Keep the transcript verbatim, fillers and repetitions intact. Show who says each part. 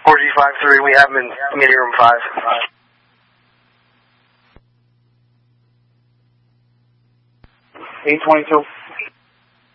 Speaker 1: four G five three, we have him in meeting room five.
Speaker 2: eight twenty-two.